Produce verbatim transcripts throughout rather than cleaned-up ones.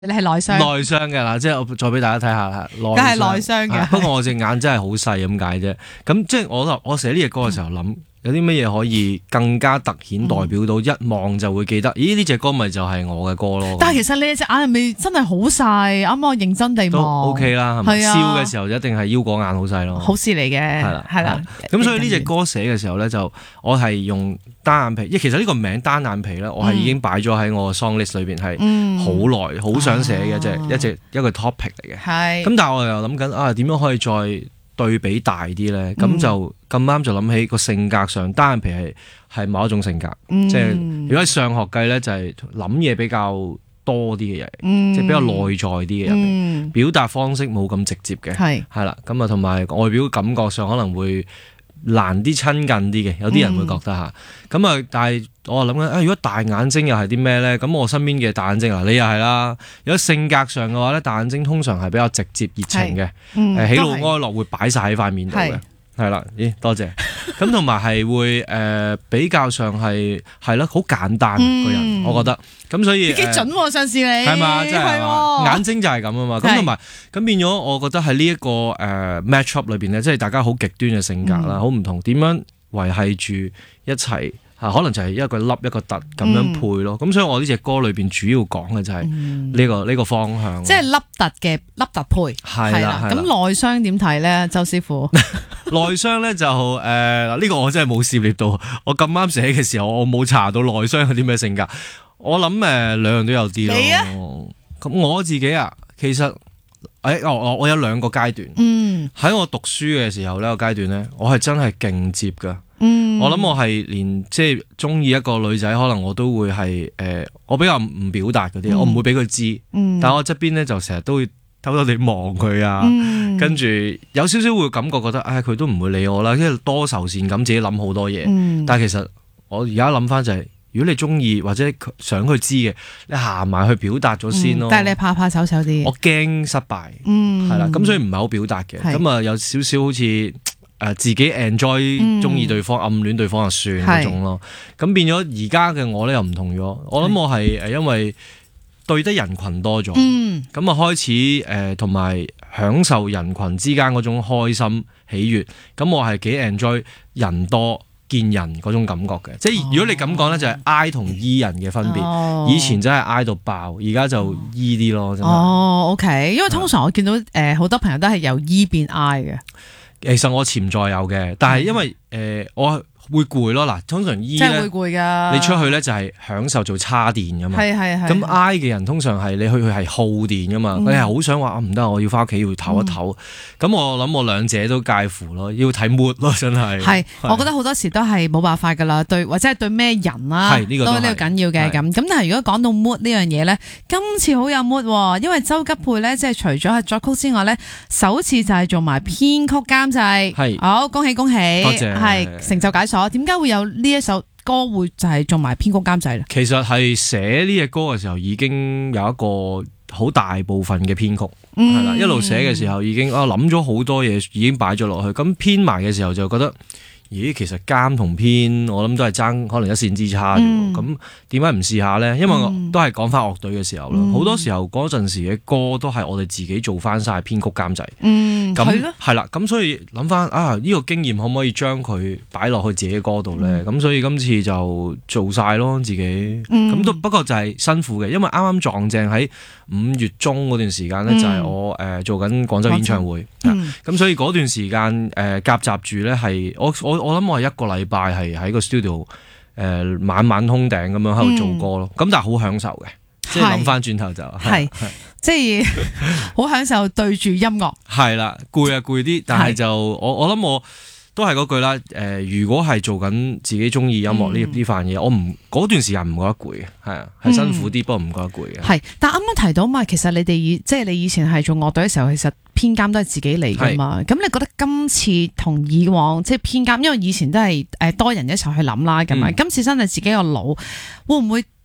你係內雙， 內雙嘅啦，即係我再俾大家睇下啦，內梗係內雙嘅。 不過我隻眼真係好細咁解啫。咁即係我我寫呢隻歌嘅時候諗。嗯有啲乜嘢可以更加突顯代表到一望就會記得？咦，呢隻歌咪就係我嘅歌咯。 但係其實你隻眼係咪真係好細？啱啱我認真地望。 都 OK 啦，係咪？ 係啊， 笑嘅時候一定係腰果眼好細咯。 好事嚟嘅， 係啦， 係啦。 咁所以呢隻歌寫嘅時候咧，就我係用單眼皮，因為其實呢個名單眼皮咧，我係已經擺咗喺我嘅 song list 裏邊係好耐，好想寫嘅，即係一隻一個 topic 嚟嘅。 係。 咁但係我又諗緊啊，點樣可以再對比大啲咧？咁就咁啱就諗起個性格上，單眼皮係係某一種性格， 嗯、 即係如果喺上學計咧，就係諗嘢比較多啲嘅人，嗯、即係比較內在啲嘅人，嗯、表達方式冇咁直接嘅，係係啦。咁啊，同埋外表感覺上可能會難啲親近啲嘅，有啲人會覺得嚇。咁啊、嗯，但係我諗緊啊，如果大眼睛又係啲咩咧？咁我身邊嘅大眼睛啊，你又係啦。如果性格上嘅話咧，大眼睛通常係比較直接熱情嘅，誒、嗯呃、喜怒哀樂會擺晒喺塊面度嘅。係啦，咦，多謝。咁同埋係會誒、呃、比較上係係咯，好簡單個、嗯、人，我覺得。咁所以幾準喎、啊，上次你係嘛，真係、哦、眼睛就係咁啊嘛。咁同埋咁變咗，我覺得喺呢一個誒、呃、match up 裏邊咧，即係大家好極端嘅性格啦，好唔、嗯、同，點樣維繫住一齊？可能就係一個凹一個凸咁樣配咯，咁、嗯、所以我呢隻歌裏邊主要講嘅就係呢、這個呢、嗯、個方向， 即係凹凸嘅凹凸配，係啦。咁內雙點睇咧，周師傅？ 內雙咧就誒呢、呃這個我真係冇涉獵到，我咁啱寫嘅時候我冇查到內雙有啲咩性格，我諗誒兩樣都有啲咯。咁、啊、我自己啊，其實誒、哎、我我有兩個階段，喺、嗯、我讀書嘅時候呢個階段咧，我係真係勁接噶。嗯、我諗我係連即係中意一個女仔，可能我都會係誒、呃，我比較唔表達嗰啲，嗯、我唔會俾佢知。嗯、但係我側邊咧就成日都會偷偷地望佢啊，嗯、跟住有少少會感覺覺得，唉、哎，佢都唔會理我啦，因為多愁善感，自己諗好多嘢。嗯、但係其實我而家諗翻就係、是，如果你中意或者想佢知嘅，你行埋去表達咗先咯。 嗯、但係你怕怕醜醜啲， 我驚失敗，係啦、嗯，咁所以唔係好表達嘅，咁啊是有少少好似。誒自己 enjoy 中意對方、嗯、暗戀對方就算嗰種咯，咁是變咗而家嘅我咧又唔同咗，我諗我係誒因為對得人群多咗，咁啊、嗯、開始誒同埋享受人群之間嗰種開心喜悅，咁我係幾 enjoy 人多見人嗰種感覺嘅，即係如果你咁講咧就係 I 同 E 人嘅分別，哦、以前真係 I 到爆，而家就 E 啲咯，真係。 哦 OK， 因為通常我見到誒好多朋友都係由 E 變 I 嘅。 其實我潛在有嘅，但係因為誒、呃、我會攰咯。嗱，通常 E 咧，真係會攰㗎。你出去咧就係享受做叉電㗎嘛。係係係。咁 I 嘅人通常係你去去係耗電㗎嘛。佢係好想話啊唔得，我要翻屋企要唞一唞。咁、嗯、我諗我兩者都介乎咯，要睇 mood 咯，真係。係，我覺得好多時都係冇辦法㗎啦。對，或者係對咩人啦，呢、呢個、都呢個緊要嘅咁。咁但係如果講到 mood 呢樣嘢咧，今次好有 mood 喎，因為周吉佩咧即係除咗係作曲之外咧，首次就係做埋編曲監製。係是，好恭喜恭喜，多謝，係成就解鎖。點解會有呢一首歌會就係做埋編曲監製咧？其實係寫呢隻歌嘅時候已經有一個好大部分嘅編曲，係啦、嗯，一路寫嘅時候已經啊諗咗好多嘢，已經擺咗落去。咁編埋嘅時候就覺得，咦，其實監同編我諗都係爭可能一線之差啫。咁點解唔試下咧？因為我都係講翻樂隊嘅時候啦，好、嗯、多時候嗰陣時嘅歌都係我哋自己做翻晒編曲監製。嗯，咁係啦，咁所以諗翻啊，呢、這個經驗可唔可以將佢擺落去自己嘅歌度咧？咁、嗯、所以今次就做晒咯自己。咁、嗯、都不過就係辛苦嘅，因為啱啱撞正喺五月中嗰段時間咧，就係我誒做緊廣州演唱會。咁、嗯、所以嗰段時間誒夾雜住咧係我我。我我諗我係一個禮拜係喺個 studio 誒、呃、晚晚通頂咁樣喺度做歌咯，咁、嗯、但係好享受嘅，即係諗翻轉頭就係即係好享受對住音樂。係啦，攰啊攰啲，但係就我我諗我都係嗰句啦。誒、呃，如果係做緊自己中意音樂呢呢份嘢，我唔嗰段時間唔覺得攰嘅，係啊，係辛苦啲，不過唔覺得攰嘅。係，但啱啱提到嘛，其實你哋以即係你以前係做樂隊嘅時候，其實編監都係自己嚟噶嘛。咁是你覺得今次同以往即係編監，因為以前都係誒多人一齊去諗啦，咁啊、嗯，今次真係自己個腦會唔會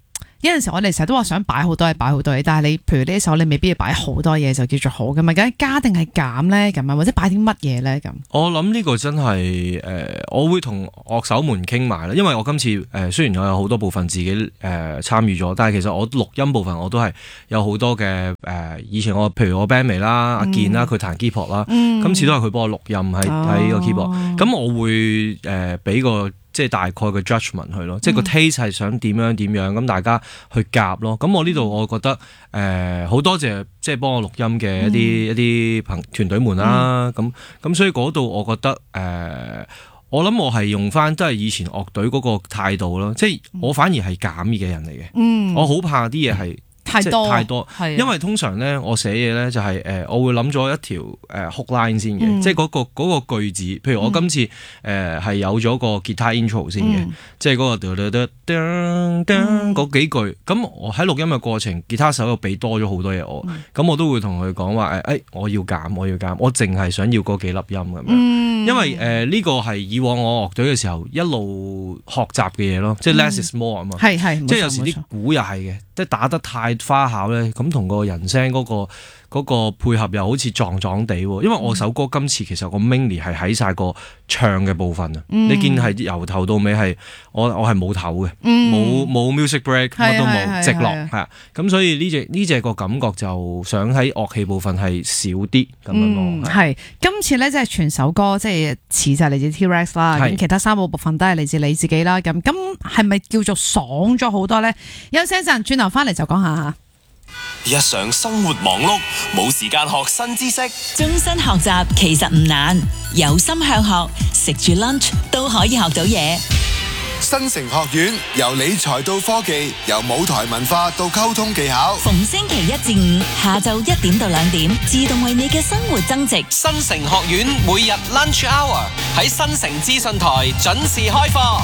有陣時我哋成日都話想擺好多嘢，擺好多嘢，但係你譬如呢一首你未必要擺好多嘢就叫做好噶嘛，究竟加定係減咧咁啊，或者擺啲乜嘢咧咁？ 我諗呢個真係誒、呃，我會同樂手們傾埋啦，因為我今次誒、呃、雖然我有好多部分自己誒、呃、參與咗，但係其實我錄音部分我都係有好多嘅誒、呃，以前我譬如我 bandmate 啦、阿健啦，佢彈 keyboard 啦， 嗯、 今次都係佢幫我錄音喺喺個 keyboard，咁我會誒俾、呃、個即係大概嘅 judgement 去咯，即係個 taste 係想點樣點樣，咁大家去夾咯。咁我呢度我覺得誒好、呃、多謝即係幫我錄音嘅一啲、嗯、一啲朋團隊們啦。咁咁、嗯、所以嗰度我覺得誒、呃，我諗我係用翻都係以前樂隊嗰個態度咯，即係我反而係減嘅人嚟嘅。嗯，我好怕啲嘢係。 太多太多，因為通常咧，我寫嘢咧就係、是、誒、呃，我會諗咗一條誒、呃、hook line 先嘅，嗯、即係嗰、那個嗰、那個句子。譬如我今次誒係、嗯呃、有咗個吉他 intro 先嘅，嗯、即係嗰、那個嗰、嗯、幾句。咁我喺錄音嘅過程，吉他手又俾多咗好多嘢我，咁、嗯、我都會同佢講話誒，誒、哎、我要減，我要減，我淨係想要嗰幾粒音咁樣。嗯、因為誒呢、呃這個係以往我樂隊嘅時候一路學習嘅嘢咯，即係 less is more 啊嘛。係係，即係有時啲鼓又係嘅，即係打得太花巧咧，咁同個人聲嗰、嗰個嗰個配合又好似撞撞地喎。因為我首歌今次其實個 mainly 係喺晒個唱嘅部分啊，嗯、你見係由頭到尾係我我係冇唞嘅，冇冇、嗯、music break 乜都冇，直落係啊。咁所以呢隻呢隻個感覺就想喺樂器部分係少啲咁樣咯。係、 嗯、今次咧即係全首歌即係詞就係嚟自 T-Rex 啦，咁是其他三個部分都係嚟自你自己啦。咁咁係咪叫做爽咗好多咧？休息一陣，轉頭翻嚟就講下嚇。 日常生活忙碌，冇時間學新知識。 終身學習其實唔難，有心向學，食住 lunch 都可以學到嘢。 新城學院由理財到科技，由舞台文化到溝通技巧。 逢星期一至五下晝一點到兩點，自動為你嘅生活增值。 新城學院每日 lunch hour 喺新城資訊台準時開課。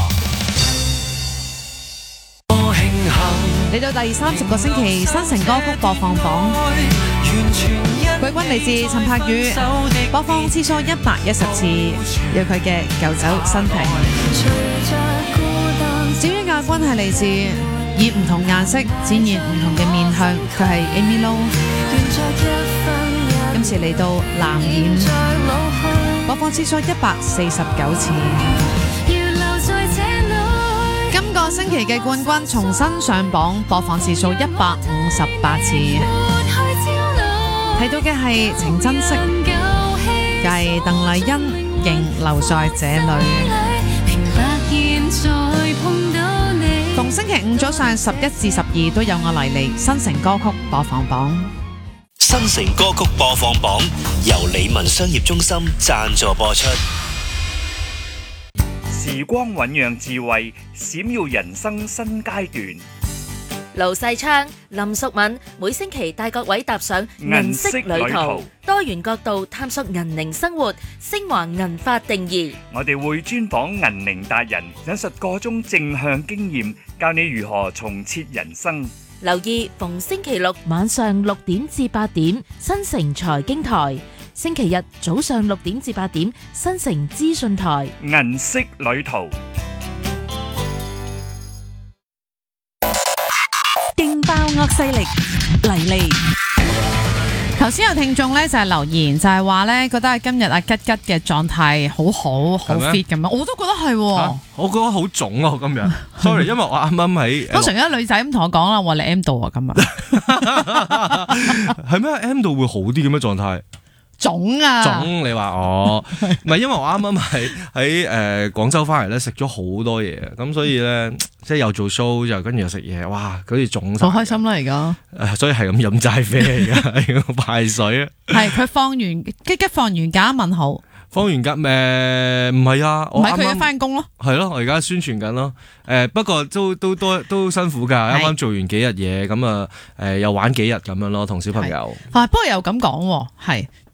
嚟到第三十個星期，新城歌曲播放榜，季軍嚟自陳柏宇，播放次數一百一十次，有佢嘅舊酒新瓶。至於亞軍係嚟自以唔同顏色展現唔同嘅面向，佢係 Amy Lo， 今次嚟到藍染，播放次數一百四十九次。今個星期嘅冠軍重新上榜，播放次數一百五十八次。睇到嘅係請珍惜，繼鄧麗欣仍留在這裏。逢星期五早上十一至十二都有我黎黎新城歌曲播放榜。 新城歌曲播放榜由理文商業中心贊助播出。 時光醞釀智慧，閃耀人生新階段。 盧世昌、林淑敏每星期帶各位踏上銀色旅途，多元角度探索銀齡生活，升華銀髮定義。 我哋會專訪銀齡達人，引述個中正向經驗，教你如何重設人生。 留意逢星期六晚上六點至八點，新城財經台；星期日早上六點至八點，新城資訊台。 銀色旅途， 勁爆惡勢力嚟嚟。 頭先有聽眾咧就係留言，就係話咧覺得今日阿吉吉嘅狀態好好，好 fit 咁樣，我都覺得係、啊。 我覺得好腫啊！今日，sorry，因為我啱啱喺。 通常有啲女仔咁同我講啦，話你 M 度啊，今日係咩 M 度會好啲咁嘅狀態？ 腫啊！ 腫，你話我唔係因為我啱啱喺喺誒廣州翻嚟咧，食咗好多嘢，咁所以咧即係又做 show 又跟住又食嘢，哇！好似腫晒。 好開心啦而家， 所以係咁飲齋啡而家，派水啊！ 係佢放完吉吉放完假問號。 放完假誒唔係啊， 唔係佢而家翻工咯， 係咯，我而家宣傳緊咯。誒不過都都都都辛苦㗎，啱啱做完幾日嘢，咁啊誒又玩幾日咁樣咯，同小朋友。 啊不過又咁講喎，係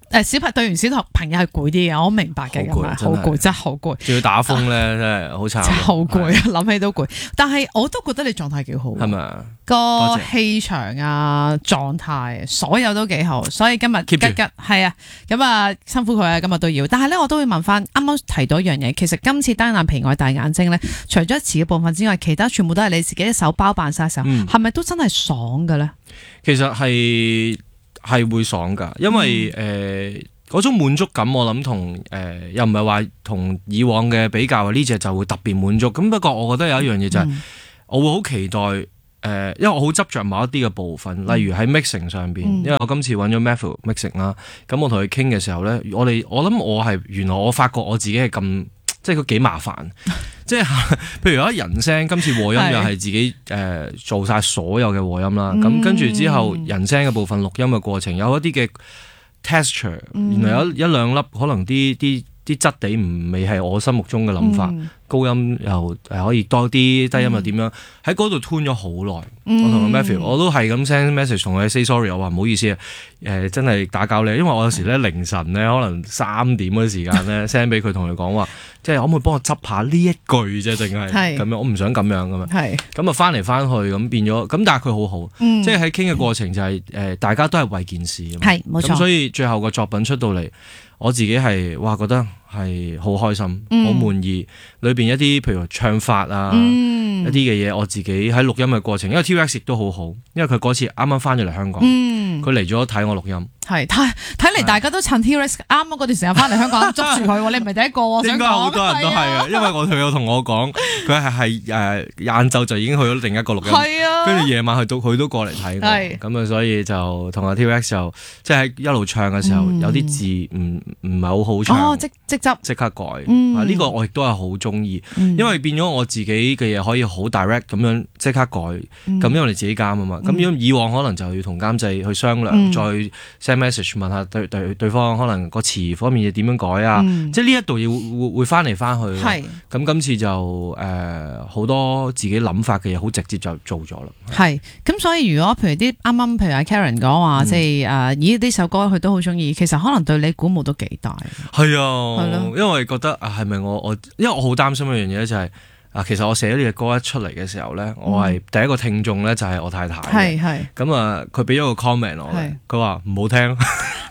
誒小朋對完小朋友係攰啲嘅，我明白嘅，咁啊好攰，真係好攰， 仲要打風咧，真係好慘， 真係好攰啊！諗起都攰，但係我都覺得你狀態幾好， 係咪啊？ 個氣場啊，狀態，所有都幾好，所以今日吉吉係啊，咁啊辛苦佢啊，今日都要。但係咧，我都會問翻，啱啱提到一樣嘢，其實今次單眼皮外大眼睛咧，除咗詞嘅部分之外，其他全部都係你自己一手包辦晒嘅時候，係咪、嗯、都真係爽嘅咧？其實係係會爽噶，因為誒。嗯呃嗰種滿足感，我諗同誒又唔係話同以往嘅比較，呢隻就會特別滿足。咁不過我覺得有一樣嘢就係、是，嗯、我會好期待誒、呃，因為我好執着某一啲嘅部分，例如喺 mixing 上邊。嗯、因為我今次揾咗 Matthew mixing 啦，咁我同佢傾嘅時候咧，我哋我諗我係原來我發覺我自己係咁，即係佢幾麻煩。即係譬如有一人聲，今次和音又係自己誒、呃、做晒所有嘅和音啦。咁、嗯、跟住之後人聲嘅部分錄音嘅過程，有一啲嘅texture， 原來有一兩粒可能啲啲啲質地唔未係我心目中嘅諗法，嗯、高音又可以多啲，低音又點樣喺嗰度 tune 咗好耐。嗯、我同 Matthew 我都係咁 send message 同佢 say sorry， 我話唔好意思啊，誒、呃、真係打攪你，因為我有時咧凌晨咧可能三點嗰啲時間咧 send 俾佢同佢講話，即係可唔可以幫我執下呢一句啫，淨係咁樣，我唔想咁樣噶嘛。咁啊翻嚟翻去咁變咗，咁但係佢好好，嗯、即係喺傾嘅過程就係、是、誒、呃、大家都係為件事，係冇錯。咁所以最後個作品出到嚟，我自己係哇覺得係好開心，好、嗯、滿意。裏邊一啲譬如唱法啊，嗯、一啲嘅嘢，我自己喺錄音嘅過程，因為 T-Rex 亦都好好，因為佢嗰次啱啱翻咗嚟香港，佢嚟咗睇我錄音。係睇睇嚟，大家都趁 T-Rex 啱啱嗰段時間翻嚟香港捉住佢，你唔係第一個。應該好多人都係啊，因為我朋友同我講，佢係係誒晏晝就已經去咗另一個錄音，係啊，跟住夜晚去到佢都過嚟睇過，咁啊，所以就同阿 T-Rex 就即係一路唱嘅時候，有啲字唔唔係好好唱，哦，即即執即刻改，呢個我亦都係好中意，因為變咗我自己嘅嘢可以好 direct 咁樣即刻改，咁因為你自己監啊嘛，咁如果以往可能就要同監製去商量，再 send message 問下對對對方可能個詞方面要點樣改啊，即係呢一度要會會翻嚟翻去，係咁今次就誒好多自己諗法嘅嘢，好直接就做咗啦。係咁，所以如果譬如啲啱啱譬如阿 Karen 講話，即係誒咦呢首歌佢都好中意，其實可能對你鼓舞都幾大。係啊，係咯，因為覺得啊係咪我我，因為我好擔心一樣嘢咧，就係啊其實我寫呢隻歌一出嚟嘅時候咧，我係第一個聽眾咧就係我太太，係係咁啊，佢俾咗個 comment 我，佢話唔好聽。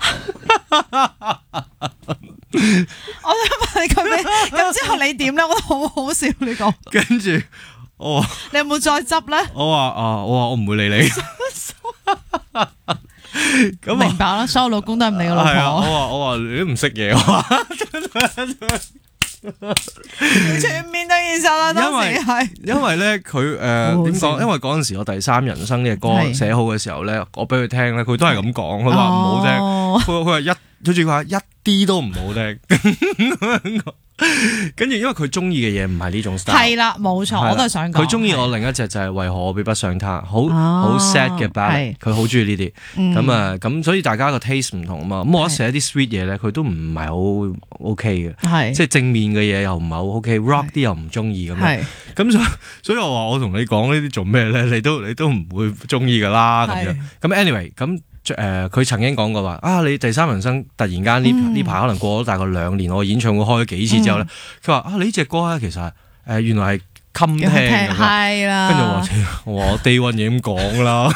我想問你咁咩？咁之後你點咧？我覺得好好笑你講。跟住我話你有冇再執咧？我話啊，我話我唔會理你。咁明白啦，所有老公都係唔理我老婆。我話我話你都唔識嘢，我話全面對現實啦。當時係因為咧，佢誒點講？因為嗰陣時我第三人生呢隻歌寫好嘅時候咧，我俾佢聽咧，佢都係咁講，佢話唔好聽。佢佢話一，好似佢話一啲都唔好聽。跟住因為佢中意嘅嘢唔係呢種 style，係啦，冇錯，我都係想講。佢中意我另一隻就係為何我比不上他，好好 sad 嘅 ballad，佢好中意呢啲。咁啊，咁所以大家個 taste 唔同啊嘛。咁我寫啲 sweet 嘢咧，佢都唔係好 OK 嘅，即係正面嘅嘢又唔係好 OK，rock 啲又唔中意咁樣。咁所所以我話我同你講呢啲做咩咧？你都你都唔會中意噶啦咁樣。咁 anyway 咁。誒，佢、呃、曾經講過話啊，你第三人生突然間呢呢排可能過咗大概兩年，我演唱會開咗幾次之後咧，佢話、嗯、啊，你呢隻歌咧其實誒、呃、原來係襟聽嘅，係啦，跟住我話我 day one 已經咁講啦，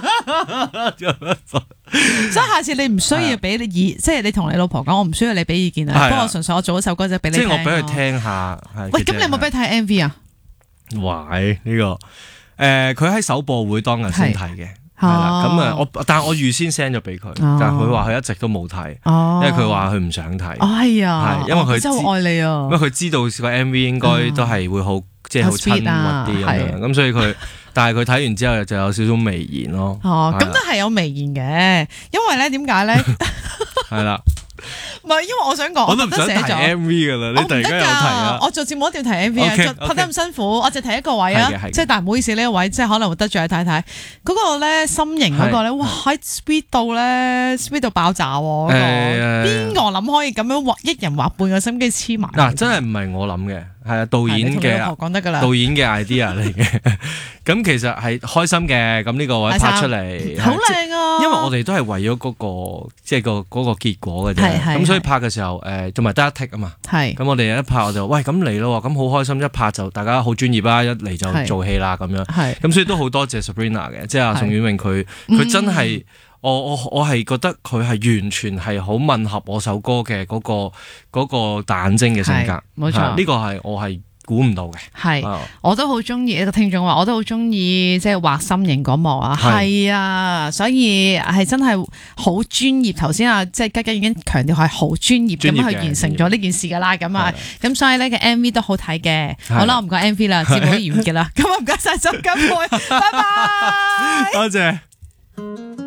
所以下次你唔需要俾你意，即係你同你老婆講，我唔需要你俾意見啊，不過純粹我做一首歌就俾你聽，即係我俾佢聽下。喂，咁你有冇俾佢睇 M V 啊？喂，呢、這個誒，佢、呃、喺首播會當日先睇嘅。係啦，咁啊，我但係我預先 send 咗俾佢，但係佢話佢一直都冇睇，因為佢話佢唔想睇。係啊，係因為佢真係好愛你啊，因為佢知道個 M V 應該都係會好即係好親密啲咁樣，咁所以佢，但係佢睇完之後就有少少微言咯。哦，咁都係有微言嘅，因為咧點解咧？係啦。唔係，因為我想講，我都唔想提 M V 噶啦，你突然間有提啊！我做節目一定要提 M V 啊，拍得咁辛苦，我就提一個位啊，即係但係唔好意思呢個位，即係可能會得罪阿太太。嗰個咧心形嗰個咧，哇喺 speed 到咧 speed 到爆炸喎！邊個諗可以咁樣畫一人畫半個心機黐埋？嗱，真係唔係我諗嘅， 係啊，導演嘅講得㗎啦， 導演嘅 idea 嚟嘅。咁其實係開心嘅，咁呢個位拍出嚟好靚啊！ 因為我哋都係為咗嗰個即係個嗰個結果嘅啫，咁所以拍嘅時候誒，同埋得一 take 啊嘛，咁我哋一拍我就喂咁嚟咯，咁好開心，一拍就大家好專業啦，一嚟就做戲啦咁樣，咁所以都好多謝 Sabrina 嘅，即係阿宋婉穎佢佢真係我我我係覺得佢係完全係好吻合我首歌嘅嗰個嗰個彈晶嘅性格， 冇錯， 呢個係我係估唔到嘅， 係、哦、我都好中意一個聽眾話，我都好中意即係畫心形嗰幕啊，係啊，所以係真係好專業。頭先啊，即係吉吉已經強調係好專業咁樣去完成咗呢件事噶啦，咁啊，咁所以呢個 M V 都好睇嘅。好啦，我唔講 M V 啦，節目完結啦，咁啊唔該晒周吉培，拜拜， 多謝。